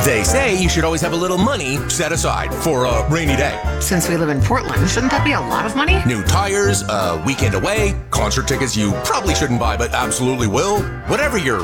They say you should always have a little money set aside for a rainy day. Since we live in Portland, shouldn't that be a lot of money? New tires, a weekend away, concert tickets you probably shouldn't buy but absolutely will. Whatever your